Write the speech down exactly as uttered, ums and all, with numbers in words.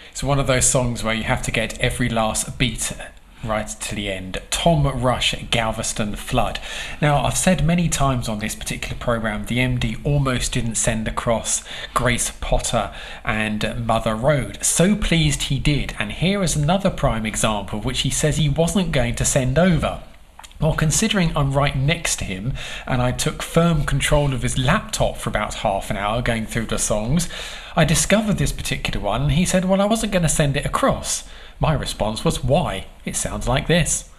It's one of those songs where you have to get every last beat right to the end. Tom Rush, Galveston Flood. Now, I've said many times on this particular programme, the M D almost didn't send across Grace Potter and Mother Road. So pleased he did, and here is another prime example which he says he wasn't going to send over. Well, considering I'm right next to him and I took firm control of his laptop for about half an hour going through the songs, I discovered this particular one and he said, well, I wasn't going to send it across. My response was, why? It sounds like this.